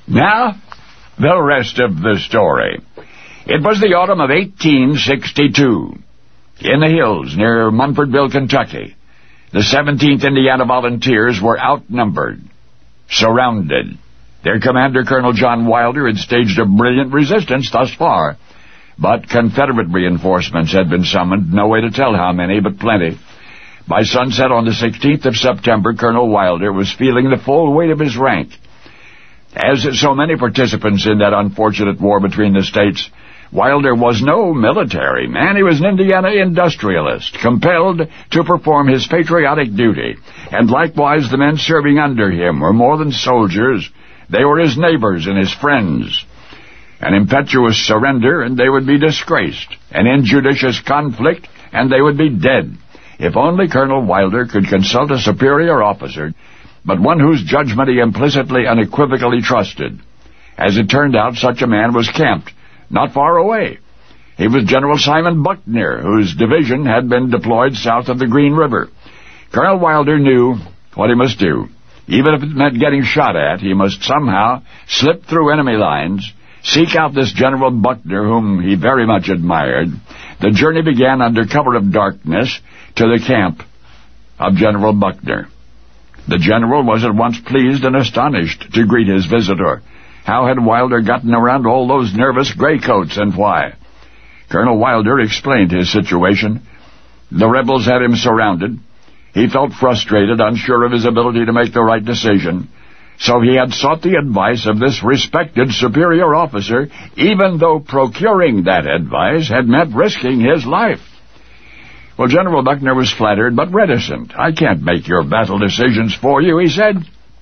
Now, the rest of the story. It was the autumn of 1862. In the hills near Munfordville, Kentucky, the 17th Indiana Volunteers were outnumbered, surrounded. Their commander, Colonel John Wilder, had staged a brilliant resistance thus far, but Confederate reinforcements had been summoned, no way to tell how many, but plenty. By sunset on the 16th of September, Colonel Wilder was feeling the full weight of his rank. As so many participants in that unfortunate war between the states, Wilder was no military man. He was an Indiana industrialist, compelled to perform his patriotic duty. And likewise, the men serving under him were more than soldiers. They were his neighbors and his friends. An impetuous surrender, and they would be disgraced. An injudicious conflict, and they would be dead. If only Colonel Wilder could consult a superior officer, but one whose judgment he implicitly, unequivocally trusted. As it turned out, such a man was camped not far away. He was General Simon Buckner, whose division had been deployed south of the Green River. Colonel Wilder knew what he must do. Even if it meant getting shot at, he must somehow slip through enemy lines, seek out this General Buckner, whom he very much admired. The journey began under cover of darkness to the camp of General Buckner. The general was at once pleased and astonished to greet his visitor. How had Wilder gotten around all those nervous graycoats, and why? Colonel Wilder explained his situation. The rebels had him surrounded. He felt frustrated, unsure of his ability to make the right decision. So he had sought the advice of this respected superior officer, even though procuring that advice had meant risking his life. Well, General Buckner was flattered, but reticent. "I can't make your battle decisions for you," he said.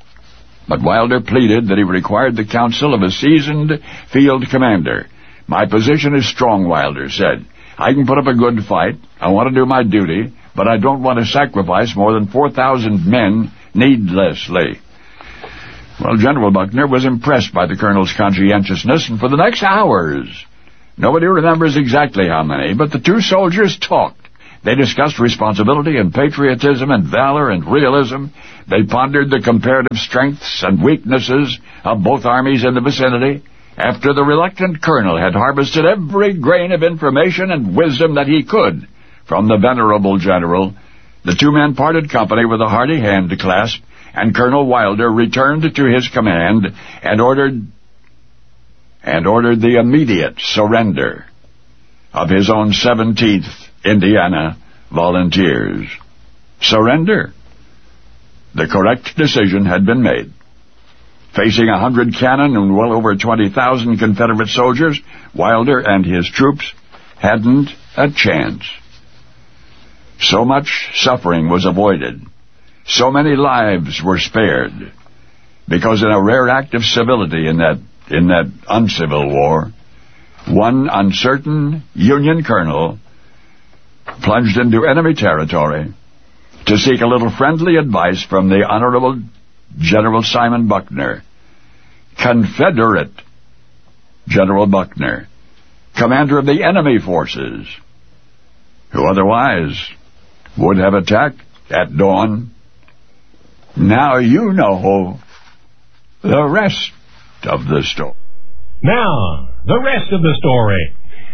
But Wilder pleaded that he required the counsel of a seasoned field commander. "My position is strong," Wilder said. "I can put up a good fight. I want to do my duty, but I don't want to sacrifice more than 4,000 men needlessly." Well, General Buckner was impressed by the colonel's conscientiousness, and for the next hours, nobody remembers exactly how many, but the two soldiers talked. They discussed responsibility and patriotism and valor and realism. They pondered the comparative strengths and weaknesses of both armies in the vicinity. After the reluctant colonel had harvested every grain of information and wisdom that he could from the venerable general, the two men parted company with a hearty hand clasp, and Colonel Wilder returned to his command and ordered the immediate surrender of his own 17th Indiana Volunteers. Surrender. The correct decision had been made. Facing 100 cannon and well over 20,000 Confederate soldiers, Wilder and his troops hadn't a chance. So much suffering was avoided. So many lives were spared. Because in a rare act of civility in that uncivil war, one uncertain Union colonel plunged into enemy territory to seek a little friendly advice from the Honorable General Simon Buckner, Confederate General Buckner, commander of the enemy forces, who otherwise would have attacked at dawn. Now you know the rest of the story. Now, the rest of the story.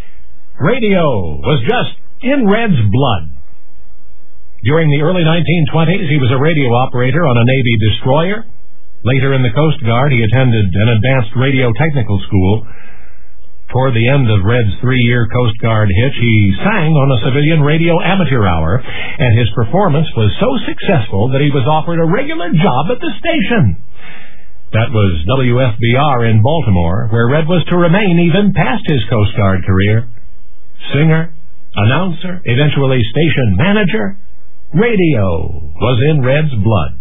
Radio was just in Red's blood. During the early 1920s, he was a radio operator on a Navy destroyer. Later in the Coast Guard, he attended an advanced radio technical school. Toward the end of Red's 3-year Coast Guard hitch, he sang on a civilian radio amateur hour, and his performance was so successful that he was offered a regular job at the station. That was WFBR in Baltimore, where Red was to remain even past his Coast Guard career. Singer, announcer, eventually station manager, radio was in Red's blood.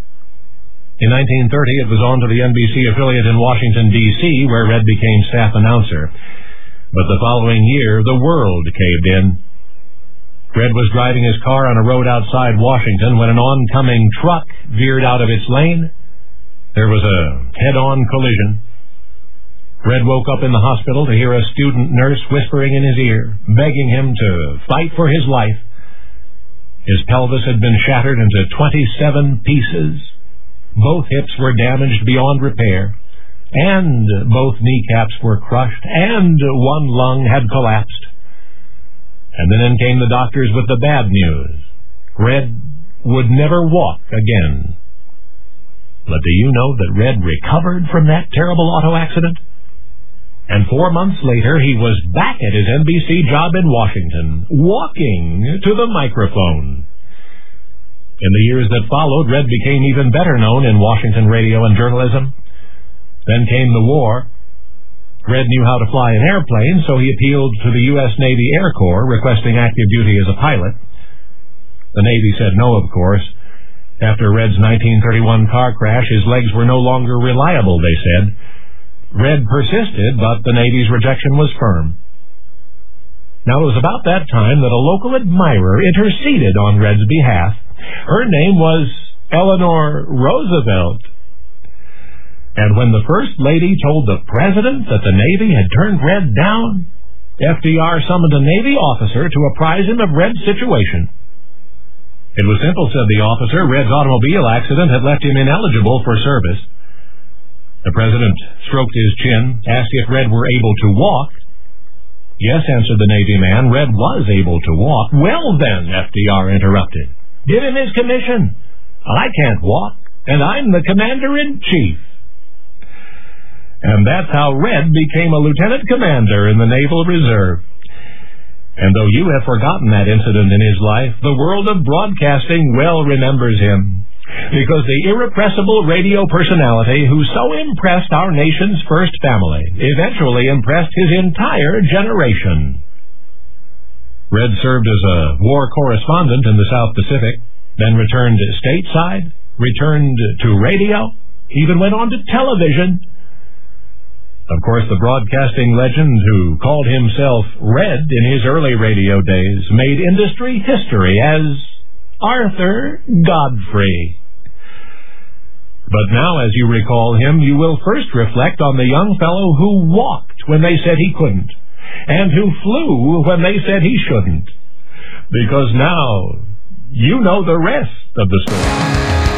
In 1930, it was on to the NBC affiliate in Washington, D.C., where Red became staff announcer. But the following year, the world caved in. Red was driving his car on a road outside Washington when an oncoming truck veered out of its lane. There was a head-on collision. Red woke up in the hospital to hear a student nurse whispering in his ear, begging him to fight for his life. His pelvis had been shattered into 27 pieces. Both hips were damaged beyond repair. and both kneecaps were crushed, and one lung had collapsed. And then came the doctors with the bad news. Red would never walk again. But do you know that Red recovered from that terrible auto accident? And 4 months later, he was back at his NBC job in Washington, walking to the microphone. In the years that followed, Red became even better known in Washington radio and journalism. Then came the war. Red knew how to fly an airplane, so he appealed to the U.S. Navy Air Corps, requesting active duty as a pilot. The Navy said no, of course. After Red's 1931 car crash, his legs were no longer reliable, they said. Red persisted, but the Navy's rejection was firm. Now, it was about that time that a local admirer interceded on Red's behalf. Her name was Eleanor Roosevelt. And when the First Lady told the President that the Navy had turned Red down, FDR summoned a Navy officer to apprise him of Red's situation. It was simple, said the officer. Red's automobile accident had left him ineligible for service. The President stroked his chin, asked if Red were able to walk. Yes, answered the Navy man, Red was able to walk. Well then, FDR interrupted, give him his commission. I can't walk, and I'm the Commander-in-Chief. And that's how Red became a lieutenant commander in the Naval Reserve. And though you have forgotten that incident in his life, the world of broadcasting well remembers him, because the irrepressible radio personality who so impressed our nation's first family eventually impressed his entire generation. Red served as a war correspondent in the South Pacific, then returned stateside, returned to radio, even went on to television. Of course, the broadcasting legend who called himself Red in his early radio days made industry history as Arthur Godfrey. But now, as you recall him, you will first reflect on the young fellow who walked when they said he couldn't, and who flew when they said he shouldn't. Because now, you know the rest of the story.